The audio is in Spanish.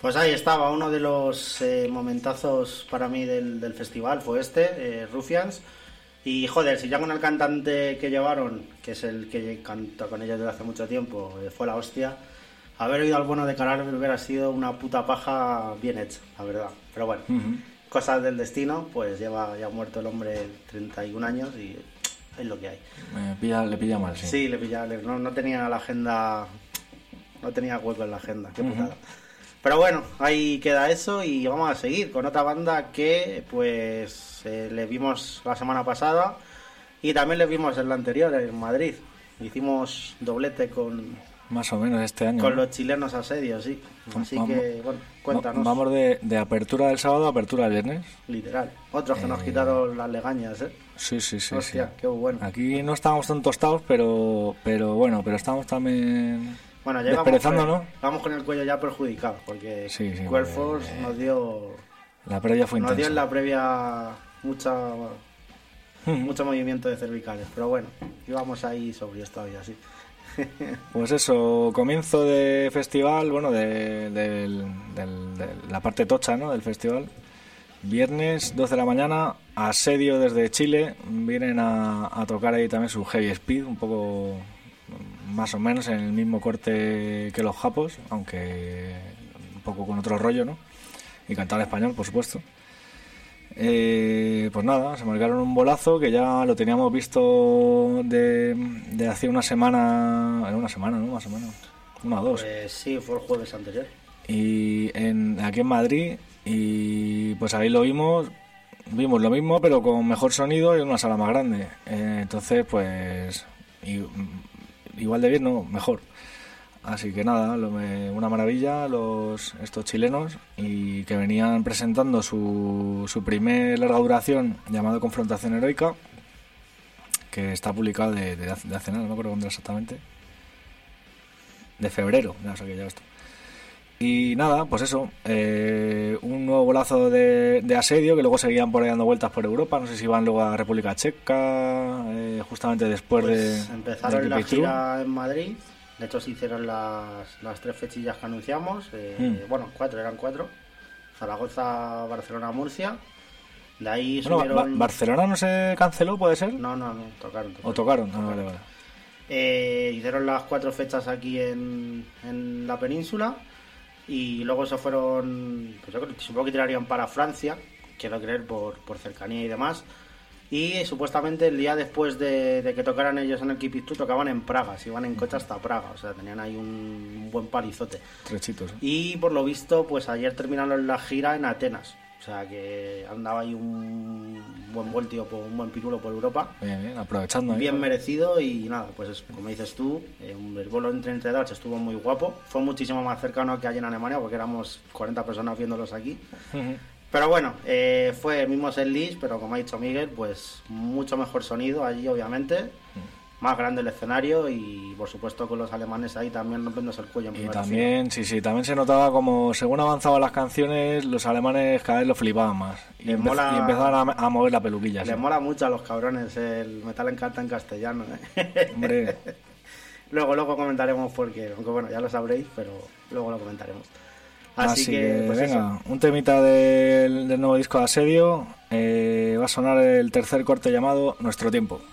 Pues ahí estaba, uno de los momentazos para mí del festival fue Ruffians. Y joder, si ya con el cantante que llevaron, que es el que canta con ellos desde hace mucho tiempo, fue la hostia, haber oído al bueno de Caral hubiera sido una puta paja bien hecha, la verdad. Pero bueno, cosas del destino, pues lleva ya muerto el hombre 31 años y es lo que hay. Le pilla mal, sí. Sí, le pilla, no tenía la agenda, no tenía hueco en la agenda, qué putada. Pero bueno, ahí queda eso y vamos a seguir con otra banda que pues le vimos la semana pasada y también le vimos en la anterior, en Madrid. Hicimos doblete con... Más o menos este año. Con los chilenos Asedios, sí. Así que, bueno, cuéntanos. Vamos de apertura del sábado a apertura del viernes. Literal. Otros que nos quitaron las legañas, ¿eh? Sí. Hostia, qué bueno. Aquí no estábamos tan tostados, pero estamos también... Bueno, ya vamos con el cuello ya perjudicado, porque Quellforce nos dio... La previa fue intensa. Nos dio en la previa mucho movimiento de cervicales, pero bueno, íbamos ahí sobre esto todavía, sí. Pues eso, comienzo de festival, bueno, de la parte tocha, ¿no?, del festival. Viernes, 12 de la mañana, Asedio desde Chile, vienen a tocar ahí también su Heavy Speed, un poco... más o menos en el mismo corte que los japos, aunque un poco con otro rollo, ¿no? Y cantar en español, por supuesto. Pues nada, se marcaron un bolazo que ya lo teníamos visto de hace una semana, ¿no? Más o menos, una o dos. Pues sí, fue el jueves anterior. Y aquí en Madrid, y pues ahí vimos lo mismo, pero con mejor sonido y en una sala más grande. Entonces, pues... igual de bien, no, mejor. Así que nada, una maravilla estos chilenos, y que venían presentando su primer larga duración llamado Confrontación Heroica, que está publicado de hace nada, no me acuerdo cuándo exactamente, de febrero, ya saqué ya esto. Y nada, pues eso, un nuevo bolazo de Asedio, que luego seguían por ahí dando vueltas por Europa, no sé si van luego a República Checa, justamente después pues de... empezaron la gira en Madrid, de hecho se hicieron las 3 fechillas que anunciamos, bueno, eran cuatro, Zaragoza, Barcelona, Murcia, de ahí subieron... ¿Barcelona no se canceló, puede ser? No, tocaron. ¿O tocaron? No, vale. Hicieron las 4 fechas aquí en la península. Y luego se fueron, pues yo supongo que tirarían para Francia, quiero creer por cercanía y demás. Y supuestamente el día después de que tocaran ellos en el Keep It True, tocaban en Praga, se iban en coche hasta Praga, o sea, tenían ahí un buen palizote. Trechitos, ¿eh? Y por lo visto, pues ayer terminaron la gira en Atenas, o sea que andaba ahí un buen vueltio, un buen pirulo por Europa. Bien, aprovechando. Bien merecido y nada, pues como dices tú, el vuelo entre Darts estuvo muy guapo. Fue muchísimo más cercano que allí en Alemania porque éramos 40 personas viéndolos aquí. Pero bueno, fue el mismo setlist, pero como ha dicho Miguel, pues mucho mejor sonido allí obviamente. Más grande el escenario y por supuesto con los alemanes ahí también rompiéndose el cuello en primera también, fila. Sí, también se notaba como según avanzaban las canciones, los alemanes cada vez lo flipaban más y empezaban a mover la peluquilla. Les mola mucho a los cabrones, el metal encanta en castellano, Hombre. Luego comentaremos porque, aunque bueno, ya lo sabréis, pero luego lo comentaremos. Así que pues venga, un temita del nuevo disco de Asedio, va a sonar el tercer corte llamado Nuestro Tiempo.